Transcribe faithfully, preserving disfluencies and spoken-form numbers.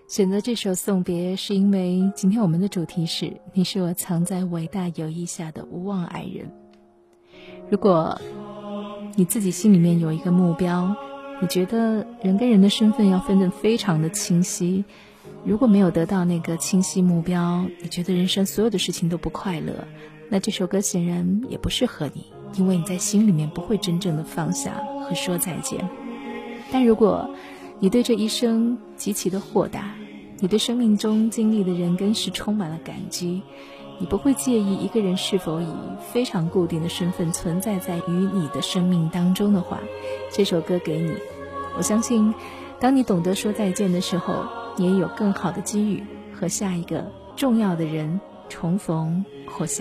选择这首送别是因为今天我们的主题是你是我藏在伟大友谊下的无望爱人。如果你自己心里面有一个目标，你觉得人跟人的身份要分得非常的清晰，如果没有得到那个清晰目标，你觉得人生所有的事情都不快乐，那这首歌显然也不适合你，因为你在心里面不会真正的放下和说再见。但如果你对这一生极其的豁达，你对生命中经历的人跟事充满了感激，你不会介意一个人是否以非常固定的身份存在在于你的生命当中的话，这首歌给你。我相信当你懂得说再见的时候，你也有更好的机遇和下一个重要的人重逢或相